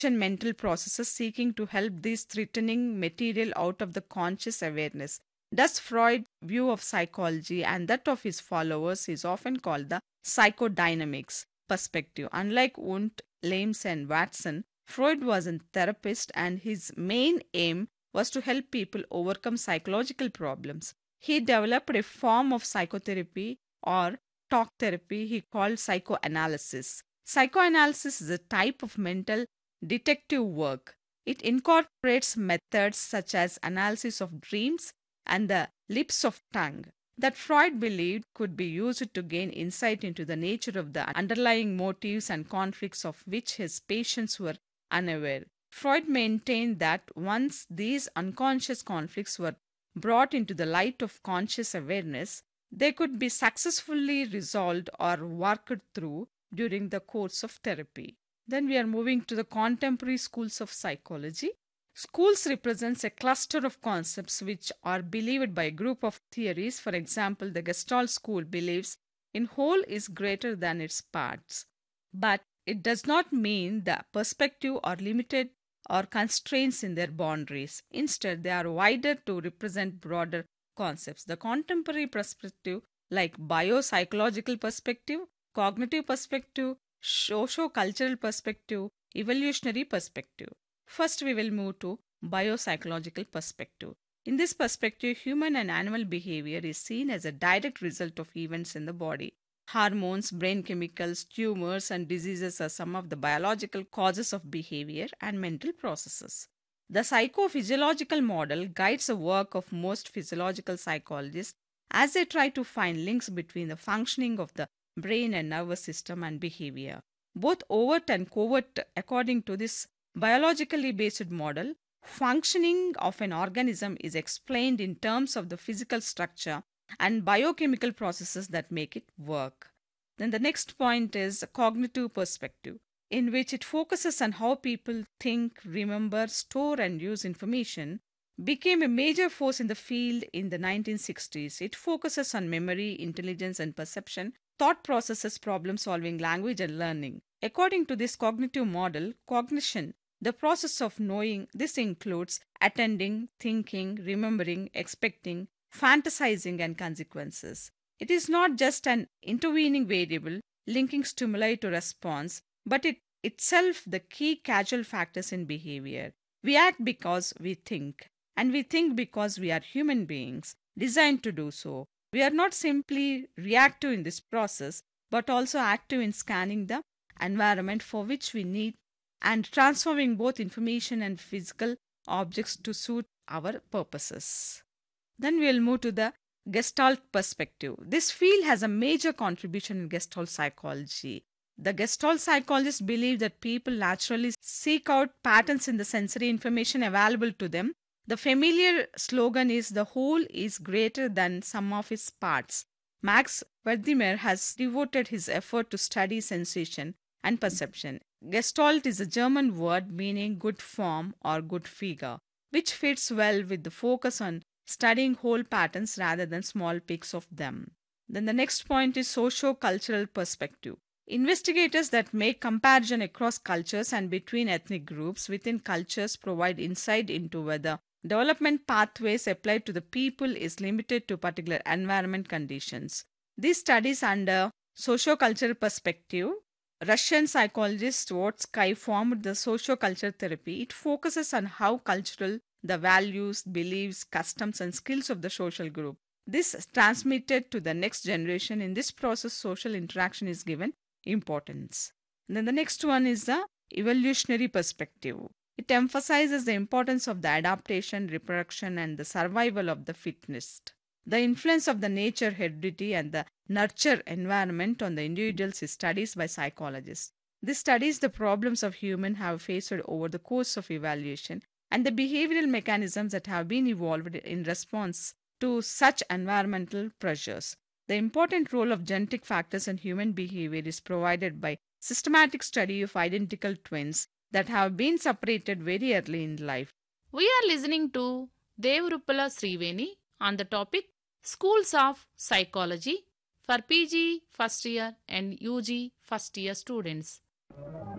and mental processes seeking to help this threatening material out of the conscious awareness. Thus, Freud's view of psychology and that of his followers is often called the psychodynamics perspective. Unlike Wundt, Lames, and Watson, Freud was a therapist and his main aim was to help people overcome psychological problems. He developed a form of psychotherapy or talk therapy he called psychoanalysis. Psychoanalysis is a type of mental detective work. It incorporates methods such as analysis of dreams and the lips of tongue that Freud believed could be used to gain insight into the nature of the underlying motives and conflicts of which his patients were unaware. Freud maintained that once these unconscious conflicts were brought into the light of conscious awareness, they could be successfully resolved or worked through during the course of therapy. Then we are moving to the contemporary schools of psychology. Schools represents a cluster of concepts which are believed by a group of theories. For example, the Gestalt school believes in whole is greater than its parts. But it does not mean the perspective are limited or constraints in their boundaries. Instead, they are wider to represent broader concepts. The contemporary perspective, like biopsychological perspective, cognitive perspective, socio-cultural perspective, evolutionary perspective. First, we will move to biopsychological perspective. In this perspective, human and animal behavior is seen as a direct result of events in the body. Hormones, brain chemicals, tumors, and diseases are some of the biological causes of behavior and mental processes. The psychophysiological model guides the work of most physiological psychologists as they try to find links between the functioning of the brain and nervous system and behavior. Both overt and covert, according to this biologically based model, functioning of an organism is explained in terms of the physical structure and biochemical processes that make it work. Then the next point is cognitive perspective, in which it focuses on how people think, remember, store, and use information, became a major force in the field in the 1960s. It focuses on memory, intelligence, and perception, thought processes, problem solving, language, and learning. According to this cognitive model, cognition, the process of knowing, this includes attending, thinking, remembering, expecting, fantasizing, and consequences. It is not just an intervening variable linking stimuli to response, but it itself the key causal factors in behavior. We act because we think, and we think because we are human beings designed to do so. We are not simply reactive in this process, but also active in scanning the environment for which we need and transforming both information and physical objects to suit our purposes. Then we will move to the Gestalt perspective. This field has a major contribution in Gestalt psychology. The Gestalt psychologists believe that people naturally seek out patterns in the sensory information available to them. The familiar slogan is the whole is greater than sum of its parts. Max Wertheimer has devoted his effort to study sensation and perception. Gestalt is a German word meaning good form or good figure, which fits well with the focus on studying whole patterns rather than small peaks of them. Then the next point is socio-cultural perspective. Investigators that make comparison across cultures and between ethnic groups within cultures provide insight into whether development pathways applied to the people is limited to particular environment conditions. These studies under socio-cultural perspective, Russian psychologist Tversky formed the socio-cultural therapy. It focuses on how cultural the values, beliefs, customs, and skills of the social group. This is transmitted to the next generation. In this process, social interaction is given importance. And then the next one is the evolutionary perspective. It emphasizes the importance of the adaptation, reproduction, and the survival of the fittest. The influence of the nature, heredity, and the nurture environment on the individuals is studied by psychologists. This studies the problems of humans have faced over the course of evaluation and the behavioral mechanisms that have been evolved in response to such environmental pressures. The important role of genetic factors in human behavior is provided by systematic study of identical twins that have been separated very early in life. We are listening to Devrupala Sriveni on the topic Schools of Psychology for PG first year and UG first year students.